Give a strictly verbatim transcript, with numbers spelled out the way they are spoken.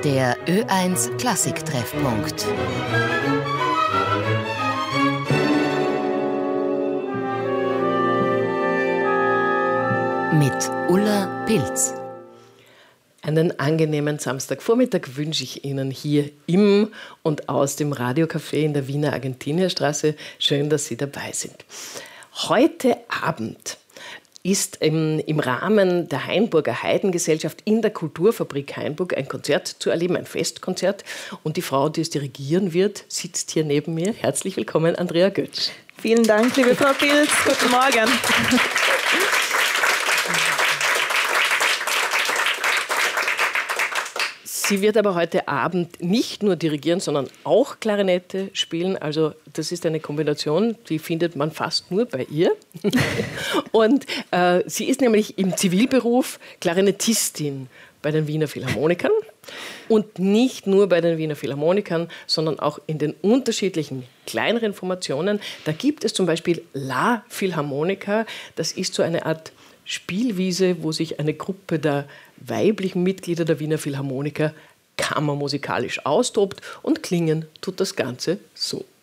Der Ö eins Klassik-Treffpunkt. Mit Ulla Pilz. Einen angenehmen Samstagvormittag wünsche ich Ihnen hier im und aus dem Radiocafé in der Wiener Argentinierstraße. Schön, dass Sie dabei sind. Heute Abend ist im, im Rahmen der Hainburger Heidengesellschaft in der Kulturfabrik Hainburg ein Konzert zu erleben, ein Festkonzert. Und die Frau, die es dirigieren wird, sitzt hier neben mir. Herzlich willkommen, Andrea Götsch. Vielen Dank, liebe Frau Pilz. Guten Morgen. Sie wird aber heute Abend nicht nur dirigieren, sondern auch Klarinette spielen. Also das ist eine Kombination, die findet man fast nur bei ihr. Und äh, sie ist nämlich im Zivilberuf Klarinettistin bei den Wiener Philharmonikern. Und nicht nur bei den Wiener Philharmonikern, sondern auch in den unterschiedlichen kleineren Formationen. Da gibt es zum Beispiel La Philharmonica. Das ist so eine Art Spielwiese, wo sich eine Gruppe der weiblichen Mitglieder der Wiener Philharmoniker kammermusikalisch austobt, und klingen tut das Ganze so.